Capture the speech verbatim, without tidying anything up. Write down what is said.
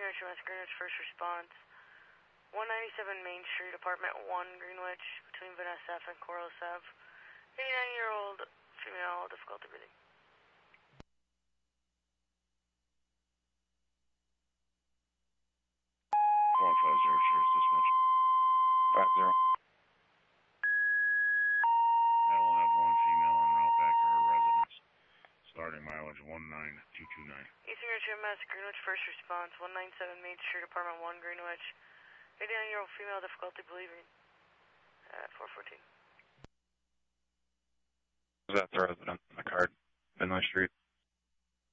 H M S Greenwich First Response. one ninety-seven Main Street, Apartment one, Greenwich, between Vanessa F and Coral Ave. eighty-nine-year-old female, difficulty breathing. one five zero, Sheriff's Dispatch. five zero. I will have one female en route back to her residence. Starting mileage one nine two two nine. Eastern H M S Greenwich First Response, one ninety-seven Main Street, Apartment one, Greenwich. eighty-nine-year-old female, difficulty breathing. At four fourteen. That's the resident on the card. Finley Street.